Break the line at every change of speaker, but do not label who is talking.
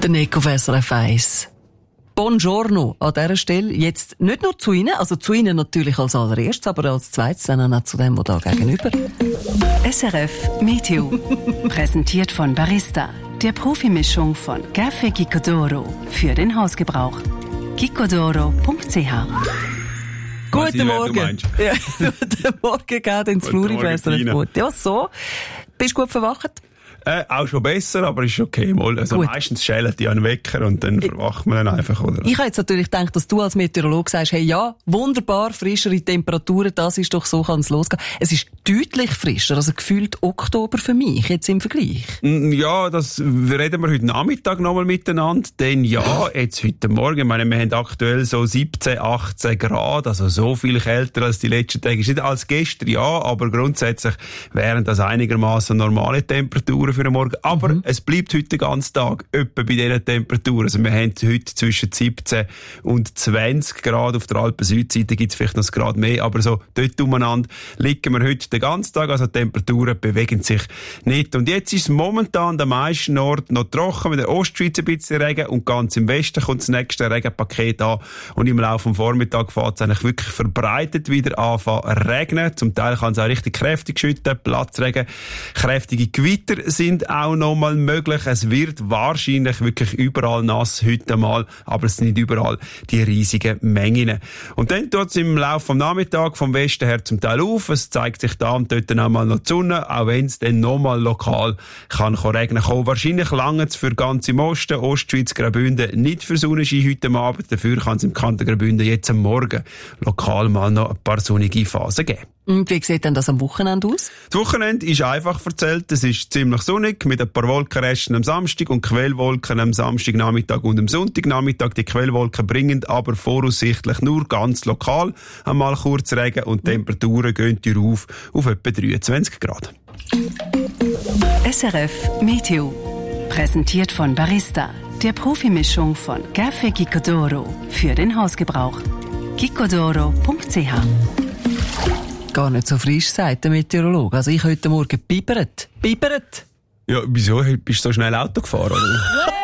Der Nico auf SRF 1. Buongiorno an dieser Stelle. Jetzt nicht nur zu Ihnen, also zu Ihnen natürlich als allererstes, aber als zweites dann auch zu dem, der da gegenüber.
SRF Meteo. Präsentiert von Barista, der Profimischung von Café Gicodoro für den Hausgebrauch. gicodoro.ch.
Guten Morgen. Ja, guten Morgen, geht ins Fluri besser. Ja, so. Bist du gut verwacht?
Auch schon besser, aber ist okay. Also meistens schälen die einen Wecker und dann verwacht man dann einfach, oder?
Ich habe jetzt natürlich gedacht, dass du als Meteorologe sagst, hey, ja, wunderbar, frischere Temperaturen, das ist doch so, kann es losgehen. Es ist deutlich frischer, also gefühlt Oktober für mich, jetzt im Vergleich.
Ja, das reden wir heute Nachmittag nochmal miteinander, denn ja, jetzt heute Morgen, ich meine, wir haben aktuell so 17, 18 Grad, also so viel kälter als die letzten Tage. Ist nicht als gestern, ja, aber grundsätzlich wären das einigermaßen normale Temperaturen für den Morgen. Aber es bleibt heute den ganzen Tag etwa bei diesen Temperaturen. Also wir haben heute zwischen 17 und 20 Grad. Auf der Alpen-Südseite gibt es vielleicht noch ein Grad mehr, aber so dort umeinander liegen wir heute den ganzen Tag. Also die Temperaturen bewegen sich nicht. Und jetzt ist es momentan an den meisten Orten noch trocken, mit der Ostschweiz ein bisschen Regen und ganz im Westen kommt das nächste Regenpaket an. Und im Laufe des Vormittags fängt es eigentlich wirklich verbreitet wieder anfangen zu regnen. Zum Teil kann es auch richtig kräftig schütten, Platzregen, kräftige Gewitter sind auch noch mal möglich. Es wird wahrscheinlich wirklich überall nass heute mal, aber es sind nicht überall die riesigen Mengen. Und dann tut es im Laufe des Nachmittags vom Westen her zum Teil auf. Es zeigt sich da und dort auch mal noch die Sonne, auch wenn es dann noch mal lokal kann regnen kommen. Wahrscheinlich lange es für ganz im Osten, Ostschweiz, Graubünden nicht für Sonnenschein heute Abend. Dafür kann es im Kanton Graubünden jetzt am Morgen lokal mal noch ein paar sonnige Phasen geben.
Und wie sieht denn das am Wochenende aus?
Das Wochenende ist einfach erzählt. Es ist ziemlich sonnig mit ein paar Wolkenresten am Samstag und Quellwolken am Samstagnachmittag und am Sonntagnachmittag. Die Quellwolken bringen aber voraussichtlich nur ganz lokal einmal kurz Regen und die Temperaturen gehen auf etwa 23 Grad.
SRF Meteo. Präsentiert von Barista, der Profimischung von Café Gicodoro für den Hausgebrauch. gicodoro.ch.
Gar nicht so frisch, sagt der Meteorologe. Also ich heute Morgen bibert.
Ja, wieso? Bist du so schnell Auto gefahren? Oder?